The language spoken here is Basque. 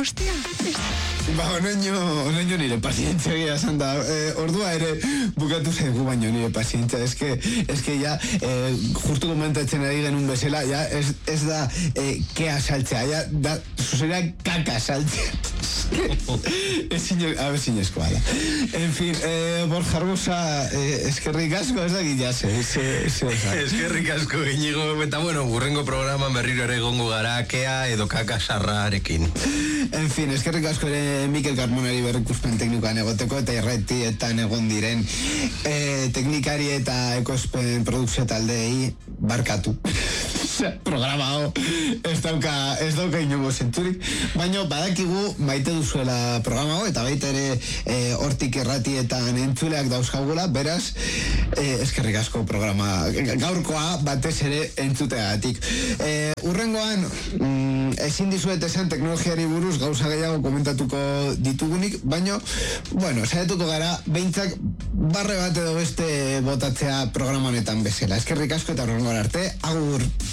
Ostia, Onaino nire pazientzia gira esan da. Ordua ere bukatu zaigu baino nire pazientzia. Eske ja, justu komentatzen ari genuen bezala, ja, ez da kea saltzea, ja, da, zuzera kaka saltzea. Zinezko, ala. En fin, Borja Arbusa, eskerrik asko, ez da gila, eskerrik asko, Iñigo, eta bueno, burrengo programa berriro ere gongo gara, kea edo kaka sarrarekin. En fin, eskerrik asko ere Mikel Carmonari berrikuspen teknikoan egoteko eta irratietan egon diren teknikari eta ekospen produkzio taldei barkatu. Programa hau ez dauka inongo zentzurik, baina badakigu maite duzuela programa hau eta baita ere hortik irratietan entzuleak dauzkagula, beraz eskerrik asko programa gaurkoa batez ere entzuteagatik. Urrengoan ezin dizuet esan teknologiari buruz gauza gehiago komentatuko ditugunik, baina bueno, saiatuko gara behintzak barre bat edo beste botatzea programa honetan bezala. Eskerrik asko eta urrengoan arte, agur!